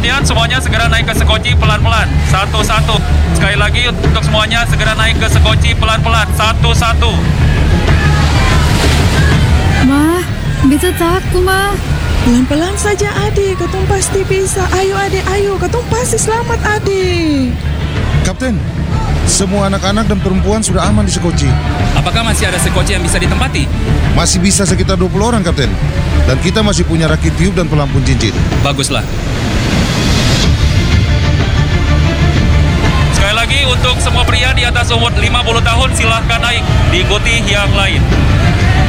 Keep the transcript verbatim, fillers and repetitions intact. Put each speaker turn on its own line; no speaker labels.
perhatian semuanya segera naik ke sekoci pelan-pelan. Satu-satu. Sekali lagi untuk semuanya segera naik ke sekoci pelan-pelan. Satu-satu.
Ma, bisa takut, Ma.
Pelan-pelan saja adik, Ketum pasti bisa. Ayo adik, ayo, Ketum pasti selamat adik.
Kapten, semua anak-anak dan perempuan sudah aman di sekoci.
Apakah masih ada sekoci yang bisa ditempati?
Masih bisa sekitar dua puluh orang, Kapten. Dan kita masih punya rakit tiup dan pelampung cincin.
Baguslah. Sekali lagi untuk semua pria di atas umur lima puluh tahun silahkan naik, diikuti yang lain.